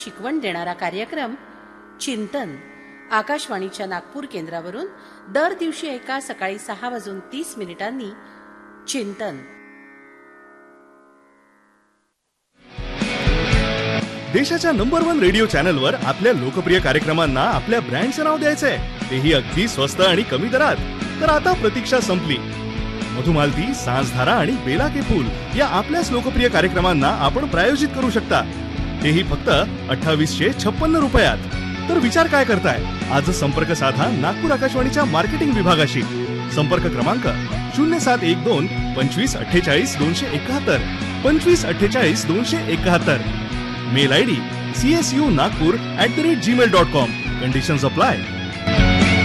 शिकवण देणारा कार्यक्रम चिंतन आकाशवाणीच्या नागपूर केंद्रावरून दर दिवशी एका सकाळी 6:30 चिंतन. देशाच्या नंबर 1 रेडिओ चॅनलवर आपल्या लोकप्रिय कार्यक्रमांना आपल्या ब्रँडचं नाव द्यायचंय, तेही अगदी स्वस्त आणि कमी दरात. तर आता प्रतीक्षा संपली. मधुमालती, सांसधारा आणि बेला के फूल या आपल्याच लोकप्रिय कार्यक्रमांना आपण प्रायोजित करू शकता, तेही फक्त 2856 रुपयात. तर विचार काय करताय? आज संपर्क साधा नागपूर आकाशवाणीच्या मार्केटिंग विभागाशी. संपर्क क्रमांक 0712 2548 271 2548 271. Mail ID csunagpur@gmail.com. Conditions apply.